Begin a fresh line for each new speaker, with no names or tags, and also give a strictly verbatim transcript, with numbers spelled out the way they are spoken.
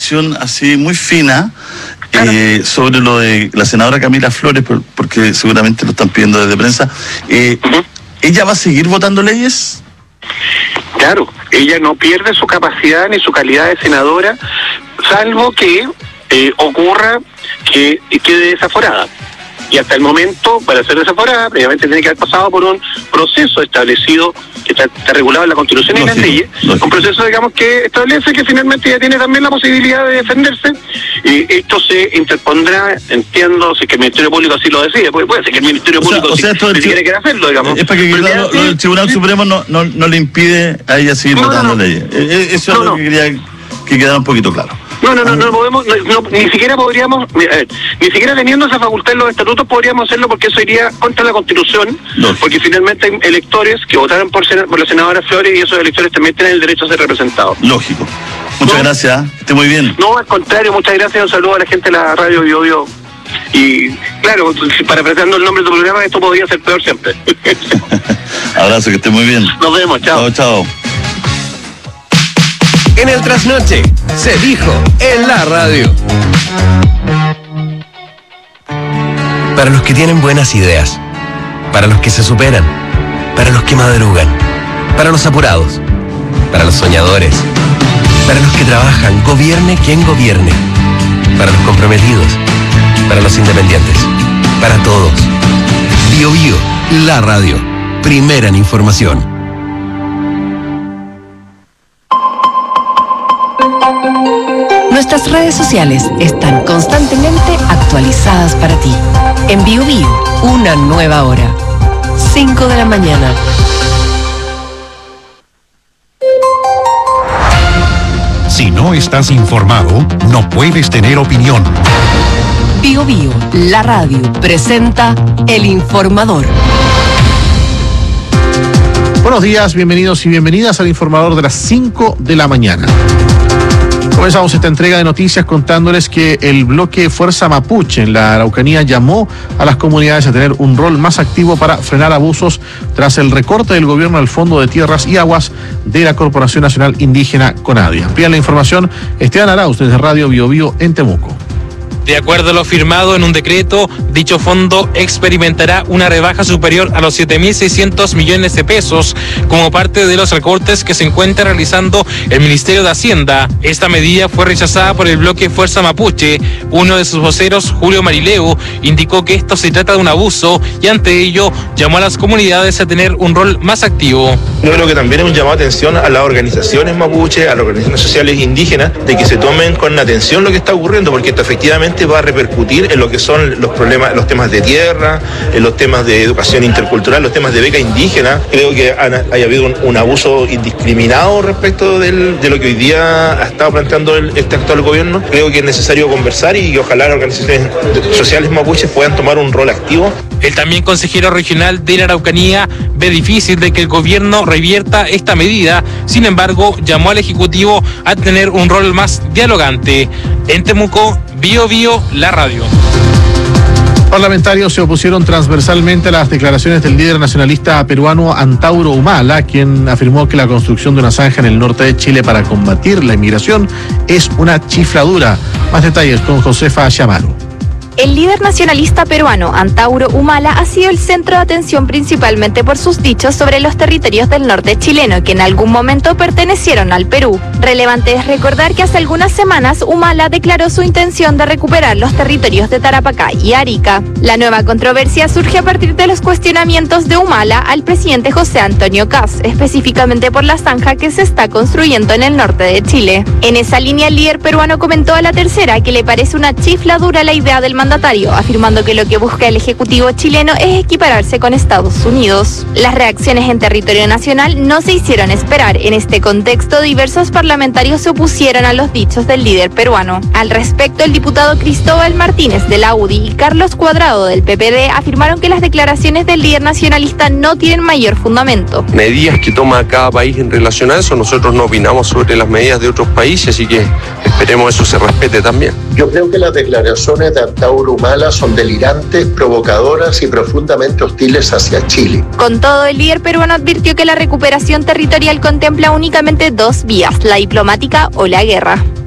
aclaración así muy fina eh, sobre lo de la senadora Camila Flores, por, porque seguramente lo están pidiendo desde prensa. Eh, uh-huh. ¿Ella va a seguir votando leyes?
Claro, ella no pierde su capacidad ni su calidad de senadora, salvo que eh, ocurra que quede desaforada. Y hasta el momento, para ser desaforada, previamente tiene que haber pasado por un proceso establecido, que está, está regulado en la Constitución y en las leyes, un proceso, digamos, que establece que finalmente ella tiene también la posibilidad de defenderse, y esto se interpondrá, entiendo, si que el Ministerio Público así lo decide, porque puede ser que el Ministerio o Público
sea, o sea,
si, si quiere, quiere hacerlo, digamos.
Es para que lo, lo, el Tribunal Supremo no, no, no le impide a ella seguir no, votando no, no. leyes. Eso no, es lo no. que quería que quedara un poquito claro.
No, no, no, no podemos, no, no, ni siquiera podríamos, eh, ni siquiera teniendo esa facultad en los estatutos podríamos hacerlo, porque eso iría contra la Constitución, no. porque finalmente hay electores que votaron por, por la senadora Flores y esos electores también tienen el derecho a ser representados.
Lógico. Muchas ¿No? gracias, que esté muy bien.
No, al contrario, muchas gracias, un saludo a la gente de la radio Bio Bio. Y claro, parafraseando el nombre de tu programa, esto podría ser peor siempre.
Abrazo, que esté muy bien.
Nos vemos, chao.
Chao, chao.
En el trasnoche, se dijo en la radio. Para los que tienen buenas ideas, para los que se superan, para los que madrugan, para los apurados, para los soñadores, para los que trabajan, gobierne quien gobierne, para los comprometidos, para los independientes, para todos. Bio Bio, la radio, primera en información.
Nuestras redes sociales están constantemente actualizadas para ti. En Bio Bio, una nueva hora. cinco de la mañana.
Si no estás informado, no puedes tener opinión.
Bio Bio, la radio, presenta El Informador.
Buenos días, bienvenidos y bienvenidas al Informador de las cinco de la mañana. Comenzamos esta entrega de noticias contándoles que el bloque Fuerza Mapuche en la Araucanía llamó a las comunidades a tener un rol más activo para frenar abusos tras el recorte del gobierno al Fondo de Tierras y Aguas de la Corporación Nacional Indígena CONADI. Amplía la información Esteban Arauz desde Radio Bio Bio en Temuco.
De acuerdo a lo firmado en un decreto, dicho fondo experimentará una rebaja superior a los siete mil seiscientos millones de pesos como parte de los recortes que se encuentra realizando el Ministerio de Hacienda. Esta medida fue rechazada por el bloque Fuerza Mapuche. Uno de sus voceros, Julio Marileu, indicó que esto se trata de un abuso y ante ello llamó a las comunidades a tener un rol más activo.
Yo creo que también es un llamado de atención a las organizaciones mapuche, a las organizaciones sociales indígenas, de que se tomen con atención lo que está ocurriendo, porque esto efectivamente va a repercutir en lo que son los problemas, los temas de tierra, en los temas de educación intercultural, los temas de beca indígena. Creo que haya habido un, un abuso indiscriminado respecto del, de lo que hoy día ha estado planteando el, este actual gobierno. Creo que es necesario conversar y que ojalá las organizaciones sociales mapuches puedan tomar un rol activo.
El también consejero regional de la Araucanía ve difícil de que el gobierno revierta esta medida. Sin embargo, llamó al Ejecutivo a tener un rol más dialogante. En Temuco, Bio Bio, la radio.
Parlamentarios se opusieron transversalmente a las declaraciones del líder nacionalista peruano Antauro Humala, quien afirmó que la construcción de una zanja en el norte de Chile para combatir la inmigración es una chifladura. Más detalles con Josefa Chamaro.
El líder nacionalista peruano, Antauro Humala, ha sido el centro de atención principalmente por sus dichos sobre los territorios del norte chileno, que en algún momento pertenecieron al Perú. Relevante es recordar que hace algunas semanas Humala declaró su intención de recuperar los territorios de Tarapacá y Arica. La nueva controversia surge a partir de los cuestionamientos de Humala al presidente José Antonio Kast, específicamente por la zanja que se está construyendo en el norte de Chile. En esa línea, el líder peruano comentó a La Tercera que le parece una chifladura la idea del mandatario, afirmando que lo que busca el Ejecutivo chileno es equipararse con Estados Unidos. Las reacciones en territorio nacional no se hicieron esperar. En este contexto, diversos parlamentarios se opusieron a los dichos del líder peruano. Al respecto, el diputado Cristóbal Martínez de la U D I y Carlos Cuadrado del P P D afirmaron que las declaraciones del líder nacionalista no tienen mayor fundamento.
Medidas que toma cada país en relación a eso, nosotros no opinamos sobre las medidas de otros países, así que esperemos eso se respete también.
Yo creo que las declaraciones de Antauro Humala son delirantes, provocadoras y profundamente hostiles hacia Chile.
Con todo, el líder peruano advirtió que la recuperación territorial contempla únicamente dos vías, la diplomática o la guerra.